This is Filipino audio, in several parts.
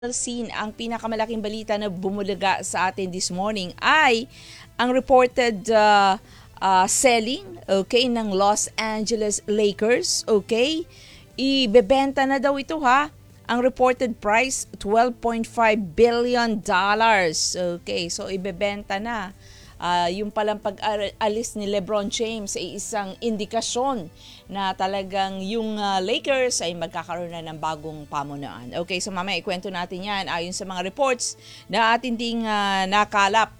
Scene, ang pinakamalaking balita na bumulaga sa atin this morning ay ang reported selling, okay, ng Los Angeles Lakers, okay? Ibebenta na daw ito ha. Ang reported price, $12.5 billion. Okay, so ibebenta na. Yung palang pag-alis ni LeBron James ay isang indikasyon na talagang yung Lakers ay magkakaroon na ng bagong pamunuan. Okay, so mamaya ikwento natin yan ayon sa mga reports na ating ding nakalap.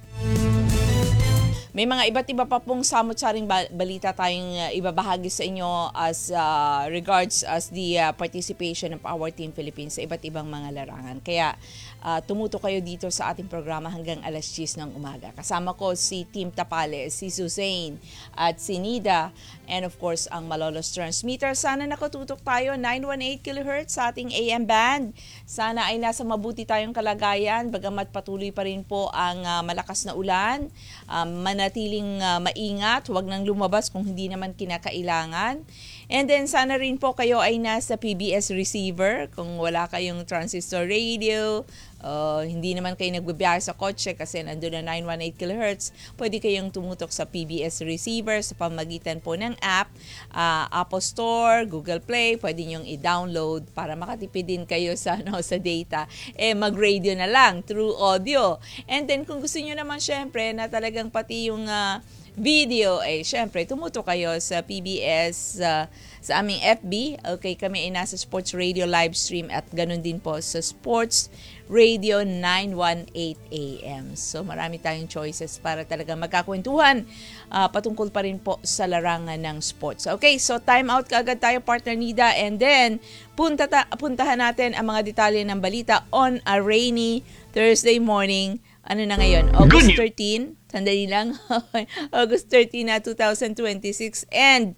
May mga iba't iba pa pong samot-saring balita tayong ibabahagi sa inyo as regards as the participation of our Team Philippines sa iba't ibang mga larangan. Kaya tumuto kayo dito sa ating programa hanggang alas 10 ng umaga. Kasama ko si Team Tapales, si Suzanne at si Nida, and of course ang Malolos Transmitter. Sana nakatutok tayo 918 kHz sa ating AM band. Sana ay nasa mabuti tayong kalagayan bagamat patuloy pa rin po ang malakas na ulan. Manatiling maingat, huwag nang lumabas kung hindi naman kinakailangan. And then sana rin po kayo ay nasa PBS receiver kung wala kayong transistor radio, hindi naman kayo nagbibiyahe sa kotse kasi nandun na 918 kHz, pwede kayong tumutok sa PBS receiver sa pamagitan po ng app, Apple Store, Google Play, pwede nyong i-download para makatipid din kayo sa data. Mag-radio na lang through audio. And then kung gusto nyo naman syempre na talagang pati yung video, syempre tumutok kayo sa PBS, sa aming FB. Okay, kami ay nasa Sports Radio live stream at ganun din po sa Sports Radio 918 AM. So marami tayong choices para talagang magkakwentuhan patungkol pa rin po sa larangan ng sports. Okay, so time out kaagad tayo, partner Nida, and then puntahan natin ang mga detalye ng balita on a rainy Thursday morning. Ano na ngayon? August 13? Sandali lang. August 13 na 2026 and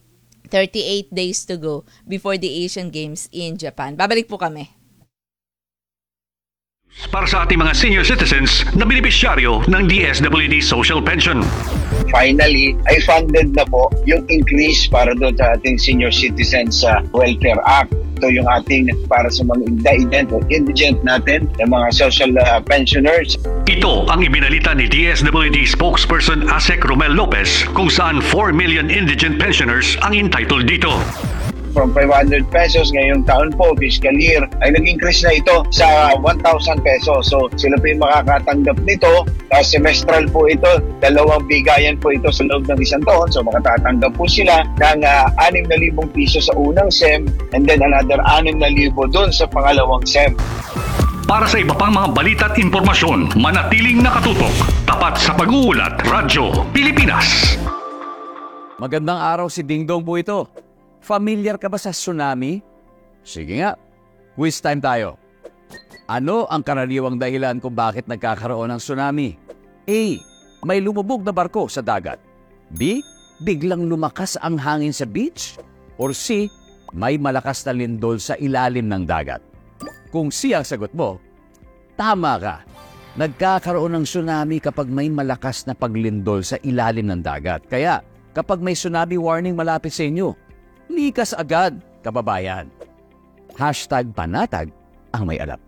38 days to go before the Asian Games in Japan. Babalik po kami. Para sa ating mga senior citizens na benepisyaryo ng DSWD Social Pension. Finally, ay funded na po yung increase para doon sa ating Senior Citizens Welfare Act. Ito yung ating para sa mga indigent natin, yung mga social pensioners. Ito ang ibinalita ni DSWD spokesperson Asek Romel Lopez kung saan 4 million indigent pensioners ang entitled dito. From 500 pesos ngayong taon po, fiscal year, ay nag-increase na ito sa 1,000 pesos. So sila po yung makakatanggap nito. Semestral po ito, 2 bigayan po ito sa loob ng isang taon. So makatatanggap po sila ng 6,000 piso sa unang SEM and then another 6,000 doon sa pangalawang SEM. Para sa iba pang mga balita at impormasyon, manatiling nakatutok. Tapat sa pag-uulat, Radyo Pilipinas. Magandang araw, si Dingdong po ito. Familiar ka ba sa tsunami? Sige nga, quiz time tayo. Ano ang karaniwang dahilan kung bakit nagkakaroon ng tsunami? A. May lumubog na barko sa dagat. B. Biglang lumakas ang hangin sa beach. Or C. May malakas na lindol sa ilalim ng dagat. Kung C ang sagot mo, tama ka. Nagkakaroon ng tsunami kapag may malakas na paglindol sa ilalim ng dagat. Kaya kapag may tsunami warning malapit sa inyo, likas agad, kababayan. #panatag ang may alam.